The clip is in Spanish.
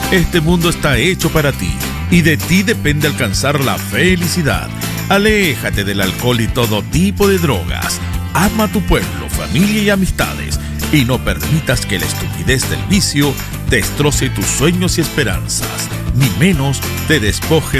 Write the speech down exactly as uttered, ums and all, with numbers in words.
Este mundo está hecho para ti y de ti depende alcanzar la felicidad. Aléjate del alcohol y todo tipo de drogas. Ama a tu pueblo, familia y amistades y no permitas que la estupidez del vicio destroce tus sueños y esperanzas, ni menos te despoje